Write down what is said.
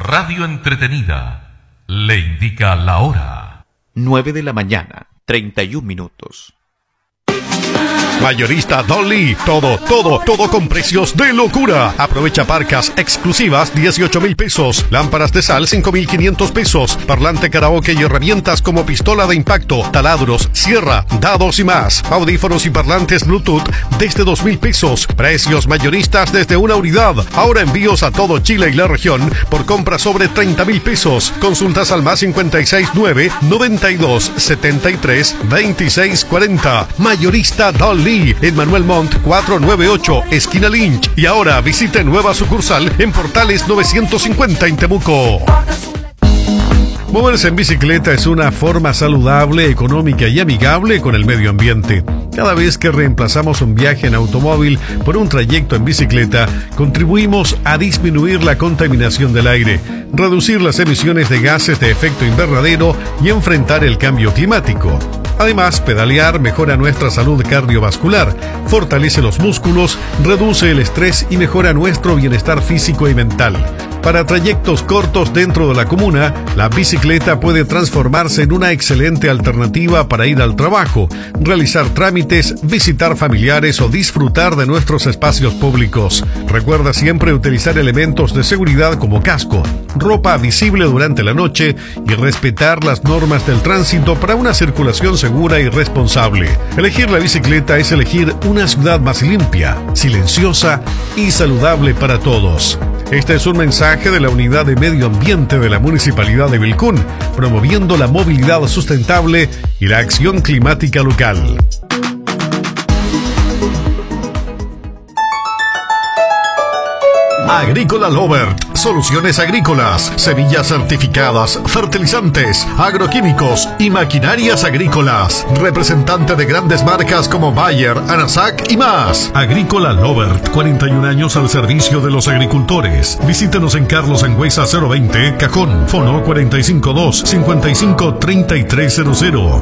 radio entretenida, le indica la hora. 9 de la mañana, 31 minutos. Mayorista Dolly, todo con precios de locura. Aprovecha parcas exclusivas 18,000 pesos, lámparas de sal 5,500 pesos, parlante karaoke y herramientas como pistola de impacto, taladros, sierra, dados y más. Audífonos y parlantes Bluetooth desde 2,000 pesos. Precios mayoristas desde una unidad. Ahora envíos a todo Chile y la región por compra sobre 30,000 pesos. Consultas al más 569 92 73 26 40. Mayorista Dolly en Manuel Montt 498, esquina Lynch. Y ahora visite nueva sucursal en Portales 950 en Temuco. Moverse en bicicleta es una forma saludable, económica y amigable con el medio ambiente. Cada vez que reemplazamos un viaje en automóvil por un trayecto en bicicleta, contribuimos a disminuir la contaminación del aire, reducir las emisiones de gases de efecto invernadero y enfrentar el cambio climático. Además, pedalear mejora nuestra salud cardiovascular, fortalece los músculos, reduce el estrés y mejora nuestro bienestar físico y mental. Para trayectos cortos dentro de la comuna, la bicicleta puede transformarse en una excelente alternativa para ir al trabajo, realizar trámites, visitar familiares o disfrutar de nuestros espacios públicos. Recuerda siempre utilizar elementos de seguridad como casco, ropa visible durante la noche y respetar las normas del tránsito para una circulación segura y responsable. Elegir la bicicleta es elegir una ciudad más limpia, silenciosa y saludable para todos. Este es un mensaje de la Unidad de Medio Ambiente de la Municipalidad de Vilcún, promoviendo la movilidad sustentable y la acción climática local. Agrícola Lovert, soluciones agrícolas, semillas certificadas, fertilizantes, agroquímicos y maquinarias agrícolas. Representante de grandes marcas como Bayer, Anasac y más. Agrícola Lovert, 41 años al servicio de los agricultores. Visítenos en Carlos Angüesa 020, Cajón, Fono 452-553300.